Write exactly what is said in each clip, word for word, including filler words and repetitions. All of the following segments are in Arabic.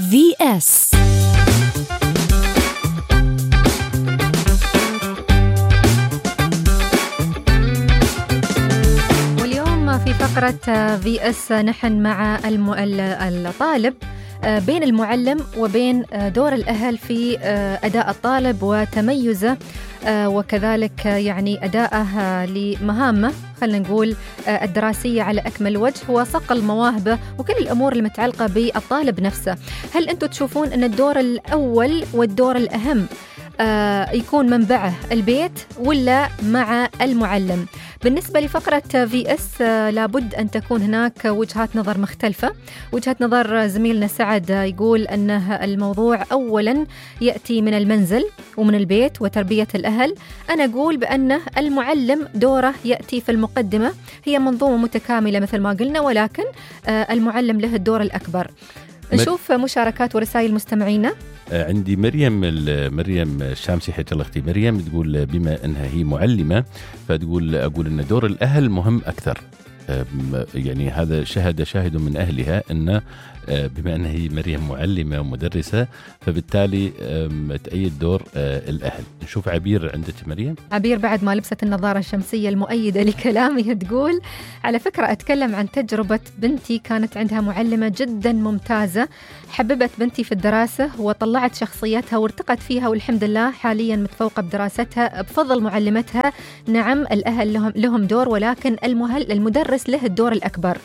في اس. واليوم في فقرة في اس نحن مع الم... الطالب بين المعلم وبين دور الأهل في أداء الطالب وتميزه وكذلك يعني أداءه لمهامه خلنا نقول الدراسية على أكمل وجه، هو صقل مواهبه وكل الأمور المتعلقة بالطالب نفسه. هل أنتم تشوفون أن الدور الأول والدور الأهم يكون منبعه البيت ولا مع المعلم؟ بالنسبة لفقرة في اس لابد أن تكون هناك وجهات نظر مختلفة. وجهة نظر زميلنا سعد يقول أنه الموضوع أولا يأتي من المنزل ومن البيت وتربية الأهل. أنا أقول بأنه المعلم دوره يأتي في المقدمة، هي منظومة متكاملة مثل ما قلنا، ولكن المعلم له الدور الأكبر. نشوف مشاركات ورسائل مستمعينا. عندي مريم مريم الشامسي حيت الله اختي مريم تقول بما انها هي معلمه فتقول اقول ان دور الاهل مهم اكثر. يعني هذا شهد شاهد من اهلها ان بما انها هي مريم معلمه ومدرسه فبالتالي تأيد دور الاهل. نشوف عبير. عندك مريم؟ عبير بعد ما لبست النظاره الشمسيه المؤيده لكلامها تقول على فكره اتكلم عن تجربه بنتي، كانت عندها معلمه جدا ممتازه، حببت بنتي في الدراسه وطلعت شخصيتها وارتقت فيها، والحمد لله حاليا متفوقه بدراستها بفضل معلمتها. نعم الاهل لهم لهم دور، ولكن المهل المدرس له الدور الاكبر.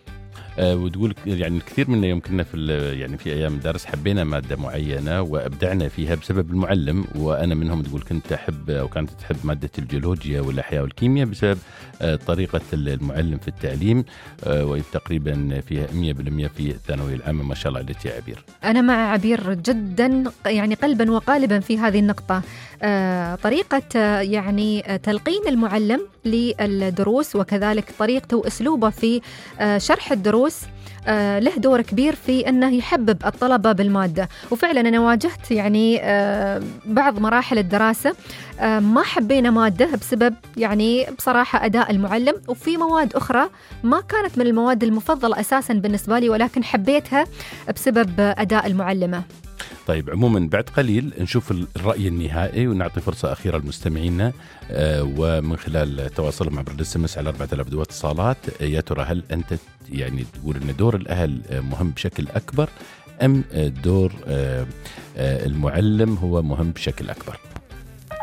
أه وتقول يعني كثير منا يمكننا في يعني في ايام الدرس حبينا ماده معينه وابدعنا فيها بسبب المعلم، وانا منهم تقول كنت احب او كانت تحب ماده الجيولوجيا والاحياء والكيمياء بسبب أه طريقه المعلم في التعليم، أه وتقريبا فيها مية بالمية في الثانويه العامه. ما شاء الله عليك يا عبير. انا مع عبير جدا يعني قلبا وقالبا في هذه النقطه. أه طريقه أه يعني تلقين المعلم للدروس وكذلك طريقته واسلوبه في أه شرح الدروس آه له دور كبير في أنه يحبب الطلبة بالمادة. وفعلا أنا واجهت يعني آه بعض مراحل الدراسة آه ما حبينا مادة بسبب يعني بصراحة أداء المعلم، وفي مواد أخرى ما كانت من المواد المفضلة أساسا بالنسبة لي ولكن حبيتها بسبب أداء المعلمة. طيب عموما بعد قليل نشوف الرأي النهائي ونعطي فرصة أخيرة للمستمعين آه ومن خلال تواصلهم عبر الاس ام اس على أربعة آلاف دو اتصالات. يا ترى هل أنت يعني تقول أن دور الأهل مهم بشكل أكبر أم دور آه آه المعلم هو مهم بشكل أكبر؟